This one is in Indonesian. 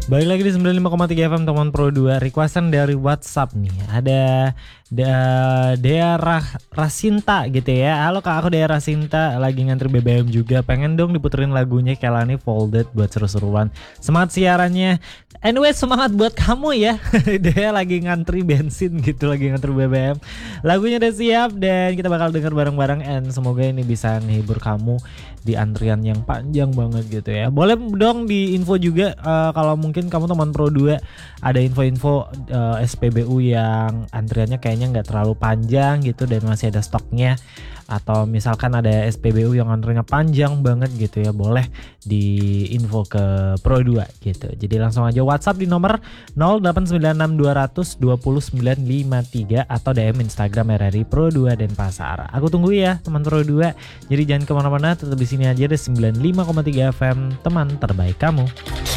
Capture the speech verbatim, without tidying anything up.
Balik lagi di sembilan puluh lima koma tiga F M teman Pro dua. Requestan dari WhatsApp nih. Ada da, Dea Rah, Rasinta gitu ya. Halo Kak, aku Dea Rasinta, lagi ngantri B B M juga. Pengen dong diputerin lagunya Kelani Folded buat seru-seruan. Semangat siarannya. Anyway, semangat buat kamu ya. Dea lagi ngantri bensin gitu, lagi ngantri B B M. Lagunya udah siap dan kita bakal denger bareng-bareng, and semoga ini bisa menghibur kamu di antrian yang panjang banget gitu ya. Boleh dong di info juga uh, kalau mungkin kamu teman Pro dua ada info-info uh, S P B U yang antriannya kayaknya nggak terlalu panjang gitu dan masih ada stoknya, atau misalkan ada S P B U yang antriannya panjang banget gitu ya, boleh di info ke Pro dua gitu. Jadi langsung aja WhatsApp di nomor nol delapan sembilan enam dua nol nol dua sembilan lima tiga atau D M Instagram R R I Pro dua Denpasar. Aku tunggu ya teman Pro dua. Jadi jangan kemana-mana, tetap di sini aja di sembilan puluh lima koma tiga F M, teman terbaik kamu.